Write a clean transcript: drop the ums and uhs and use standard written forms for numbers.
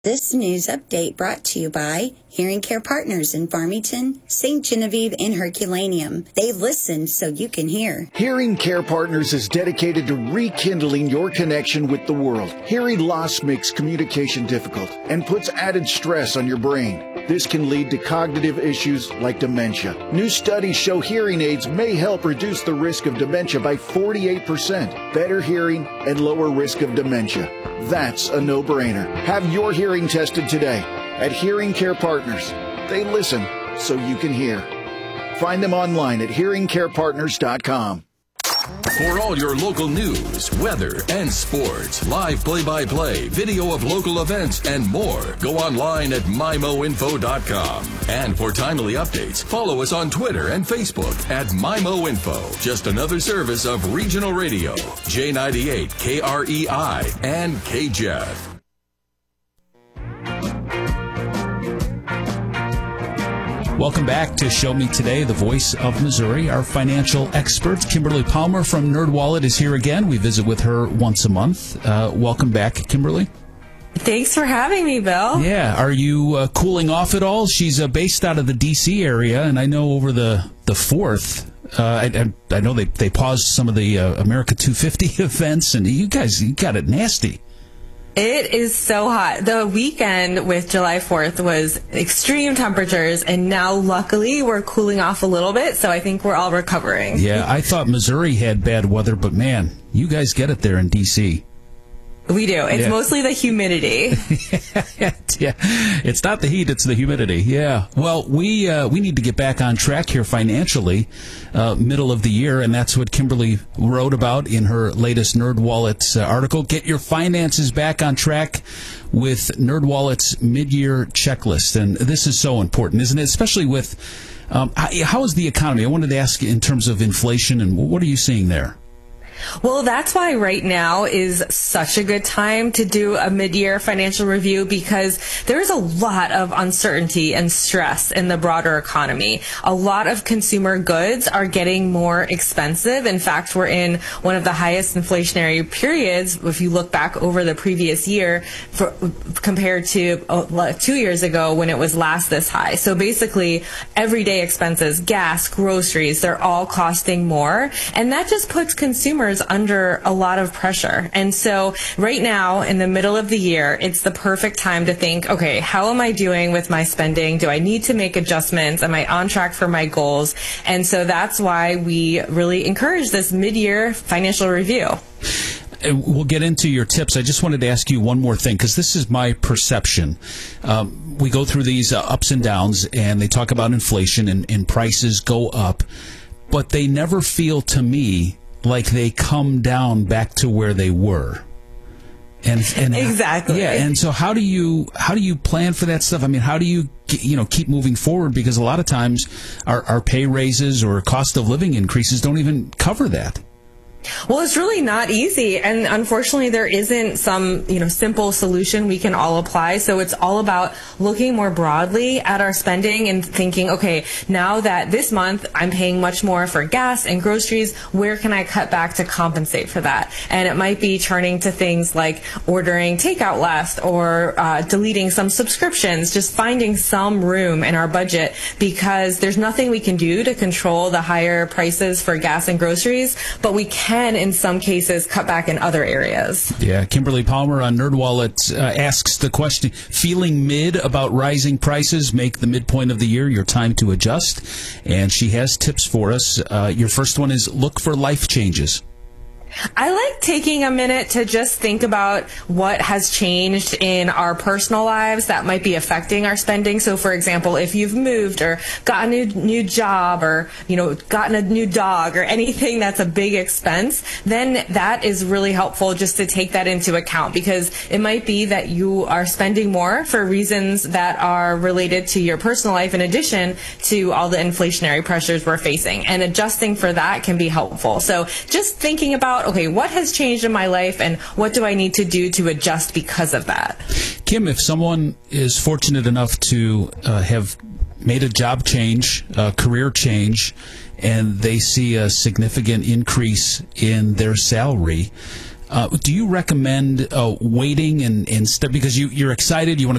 This news update brought to you by Hearing Care Partners in Farmington, St. Genevieve, and Herculaneum. They listen so you can hear. Hearing Care Partners is dedicated to rekindling your connection with the world. Hearing loss makes communication difficult and puts added stress on your brain. This can lead to cognitive issues like dementia. New studies show hearing aids may help reduce the risk of dementia by 48%, better hearing, and lower risk of dementia. That's a no-brainer. Have your hearing tested today at Hearing Care Partners. They listen so you can hear. Find them online at hearingcarepartners.com. For all your local news, weather, and sports, live play-by-play, video of local events, and more, go online at MIMOinfo.com. And for timely updates, follow us on Twitter and Facebook at MIMOinfo. Just another service of Regional Radio, J98, KREI, and KJEF. Welcome back to Show Me Today, the voice of Missouri. Our financial expert, Kimberly Palmer from NerdWallet, is here again. We visit with her once a month. Welcome back, Kimberly. Thanks for having me, Bill. Yeah. Are you cooling off at all? She's based out of the D.C. area, and I know over the 4th, I know they paused some of the America 250 events, and you got it nasty. It is so hot. The weekend with July 4th was extreme temperatures, and now luckily we're cooling off a little bit, so I think we're all recovering. Yeah, I thought Missouri had bad weather, but man, you guys get it there in D.C. We do. It's mostly the humidity. Yeah, it's not the heat, it's the humidity. Yeah. Well, we need to get back on track here financially, middle of the year, and that's what Kimberly wrote about in her latest NerdWallet article. Get your finances back on track with NerdWallet's mid-year checklist, and this is so important, isn't it? Especially with how is the economy? I wanted to ask in terms of inflation, and what are you seeing there? Well, that's why right now is such a good time to do a mid-year financial review, because there's a lot of uncertainty and stress in the broader economy. A lot of consumer goods are getting more expensive. In fact, we're in one of the highest inflationary periods if you look back over the previous year compared to 2 years ago when it was last this high. So basically, everyday expenses, gas, groceries, they're all costing more. And that just puts consumers under a lot of pressure. And so right now, in the middle of the year, it's the perfect time to think, okay, how am I doing with my spending? Do I need to make adjustments? Am I on track for my goals? And so that's why we really encourage this mid-year financial review. We'll get into your tips. I just wanted to ask you one more thing, because this is my perception. We go through these ups and downs, and they talk about inflation and prices go up, but they never feel to me like they come down back to where they were. And exactly. Yeah, and so how do you plan for that stuff? I mean, how do you keep moving forward? Because a lot of times our pay raises or cost of living increases don't even cover that. Well, it's really not easy, and unfortunately there isn't some, simple solution we can all apply. So it's all about looking more broadly at our spending and thinking, okay, now that this month I'm paying much more for gas and groceries, where can I cut back to compensate for that? And it might be turning to things like ordering takeout less or deleting some subscriptions, just finding some room in our budget, because there's nothing we can do to control the higher prices for gas and groceries, but we can in some cases cut back in other areas. Yeah, Kimberly Palmer on NerdWallet asks the question, feeling mid about rising prices, make the midpoint of the year your time to adjust. And she has tips for us. Your first one is look for life changes. I like taking a minute to just think about what has changed in our personal lives that might be affecting our spending. So, for example, if you've moved or gotten a new job or, gotten a new dog or anything that's a big expense, then that is really helpful just to take that into account, because it might be that you are spending more for reasons that are related to your personal life in addition to all the inflationary pressures we're facing. And adjusting for that can be helpful. So just thinking about, okay, what has changed in my life and what do I need to do to adjust because of that? Kim, if someone is fortunate enough to have made a job change, a career change, and they see a significant increase in their salary, Do you recommend waiting and because you're excited, you want to